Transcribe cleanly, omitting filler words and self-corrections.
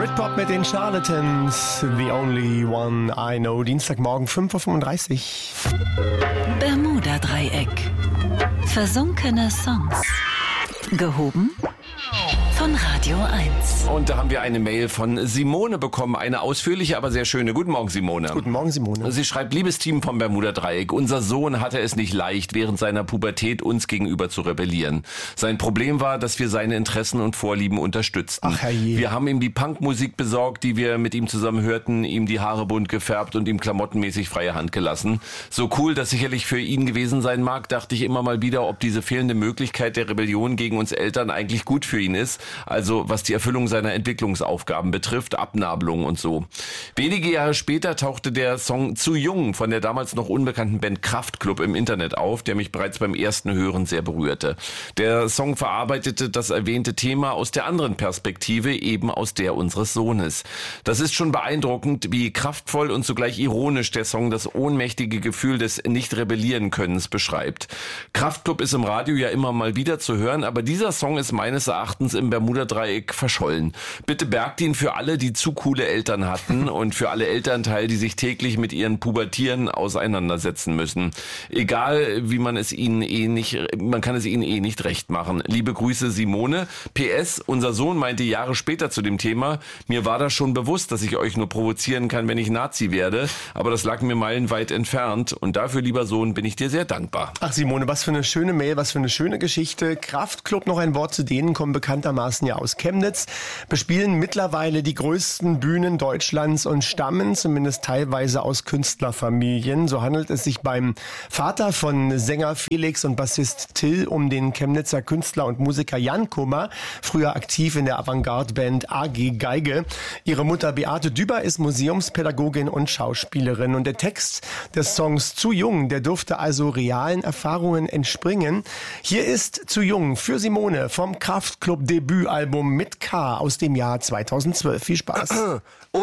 Britpop mit den Charlatans, The Only One I Know. Dienstagmorgen 5.35 Uhr. Bermuda-Dreieck. Versunkene Songs. Gehoben von Radio 1. Und da haben wir eine Mail von Simone bekommen. Eine ausführliche, aber sehr schöne. Guten Morgen, Simone. Guten Morgen, Simone. Sie schreibt, liebes Team vom Bermuda-Dreieck, unser Sohn hatte es nicht leicht, während seiner Pubertät uns gegenüber zu rebellieren. Sein Problem war, dass wir seine Interessen und Vorlieben unterstützten. Ach, herrje. Wir haben ihm die Punkmusik besorgt, die wir mit ihm zusammen hörten, ihm die Haare bunt gefärbt und ihm klamottenmäßig freie Hand gelassen. So cool das sicherlich für ihn gewesen sein mag, dachte ich immer mal wieder, ob diese fehlende Möglichkeit der Rebellion gegen uns Eltern eigentlich gut für ihn ist. Also was die Erfüllung seiner Entwicklungsaufgaben betrifft, Abnabelung und so. Wenige Jahre später tauchte der Song Zu Jung von der damals noch unbekannten Band Kraftklub im Internet auf, der mich bereits beim ersten Hören sehr berührte. Der Song verarbeitete das erwähnte Thema aus der anderen Perspektive, eben aus der unseres Sohnes. Das ist schon beeindruckend, wie kraftvoll und zugleich ironisch der Song das ohnmächtige Gefühl des Nicht-Rebellieren-Könnens beschreibt. Kraftklub ist im Radio ja immer mal wieder zu hören, aber dieser Song ist meines Erachtens im Bermuda-Dreieck verschollen. Bitte bergt ihn für alle, die zu coole Eltern hatten und für alle Elternteile, die sich täglich mit ihren Pubertieren auseinandersetzen müssen. Egal, wie man kann es ihnen nicht recht machen. Liebe Grüße, Simone. PS, unser Sohn meinte Jahre später zu dem Thema, mir war das schon bewusst, dass ich euch nur provozieren kann, wenn ich Nazi werde, aber das lag mir meilenweit entfernt und dafür, lieber Sohn, bin ich dir sehr dankbar. Ach Simone, was für eine schöne Mail, was für eine schöne Geschichte. Kraftklub, noch ein Wort zu denen, kommen bekanntermaßen ja aus Chemnitz, bespielen mittlerweile die größten Bühnen Deutschlands und stammen zumindest teilweise aus Künstlerfamilien. So handelt es sich beim Vater von Sänger Felix und Bassist Till um den Chemnitzer Künstler und Musiker Jan Kummer, früher aktiv in der Avantgarde-Band AG Geige. Ihre Mutter Beate Düber ist Museumspädagogin und Schauspielerin. Und der Text des Songs Zu Jung, der durfte also realen Erfahrungen entspringen. Hier ist Zu Jung für Simone vom Kraftklub Debütalbum mit K aus dem Jahr 2012. Viel Spaß.